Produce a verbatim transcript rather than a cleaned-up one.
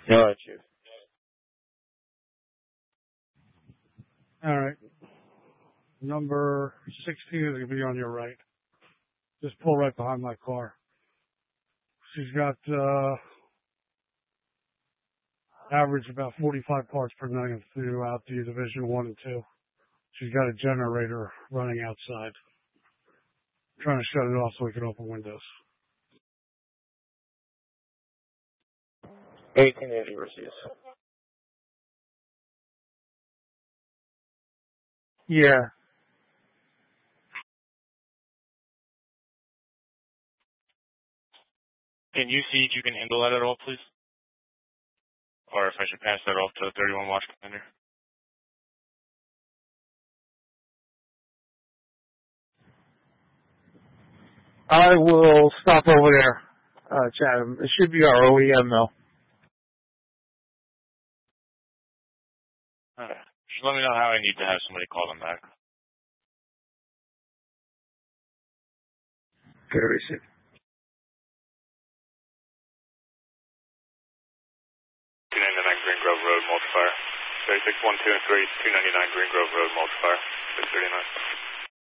All right, Chief. All right. Number sixteen is going to be on your right. Just pull right behind my car. She's got, uh, average about forty-five parts per million throughout the Division one and two. She's got a generator running outside. I'm trying to shut it off so we can open windows. eighteen eighty receives. Yeah. Can you see if you can handle that at all, please? Or if I should pass that off to the thirty-one watch commander? I will stop over there, uh, Chatham. It should be our O E M, though. Okay. Just let me know how I need to have somebody call them back. Good receive. two ninety-nine Green Grove Road, multiplier. thirty-six one two and three, two ninety-nine Green Grove Road, multiplier. six thirty-nine.